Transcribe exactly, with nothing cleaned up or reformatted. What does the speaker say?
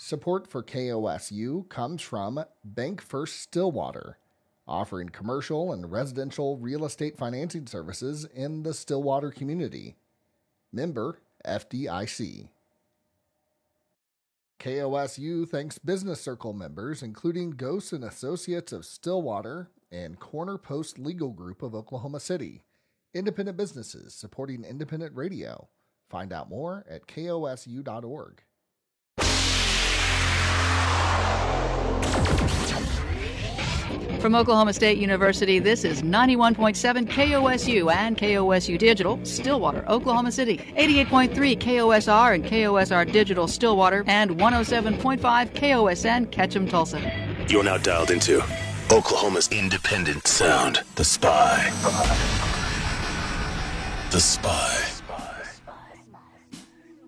Support for K O S U comes from Bank First Stillwater, offering commercial and residential real estate financing services in the Stillwater community. Member F D I C. K O S U thanks Business Circle members, including Ghosts and Associates of Stillwater and Corner Post Legal Group of Oklahoma City, independent businesses supporting independent radio. Find out more at K O S U dot org. From Oklahoma State University, this is ninety-one point seven K O S U and K O S U Digital, Stillwater, Oklahoma City, eighty-eight point three K O S R and K O S R Digital, Stillwater, and one oh seven point five K O S N, Ketchum, Tulsa. You're now dialed into Oklahoma's independent sound, The Spy. The Spy.